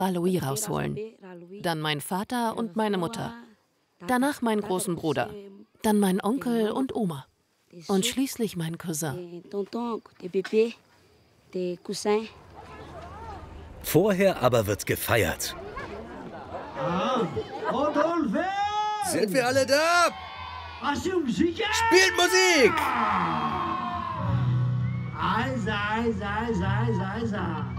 Aloy rausholen. Dann mein Vater und meine Mutter. Danach meinen großen Bruder. Dann mein Onkel und Oma. Und schließlich mein Cousin. Vorher aber wird gefeiert. Sind wir alle da? Spielt Musik!